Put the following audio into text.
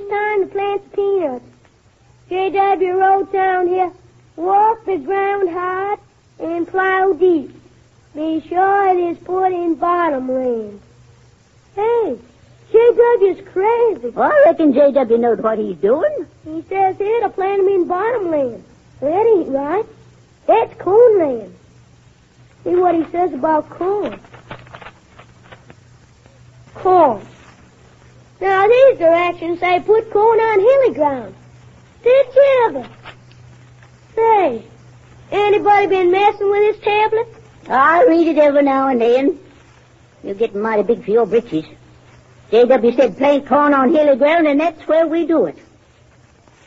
it's time to plant the peanuts. J.W. wrote down here, walk the ground hard and plow deep. Be sure it is put in bottomland. Hey, J.W.'s crazy. Well, I reckon J.W. knows what he's doing. He says here to plant them in bottomland. Well, that ain't right. That's cornland. See what he says about corn. Corn. Now, these directions say put corn on hilly ground. Did you ever? Say, anybody been messing with this tablet? I read it every now and then. You're getting mighty big for your britches. J.W. said plant corn on hilly ground, and that's where we do it.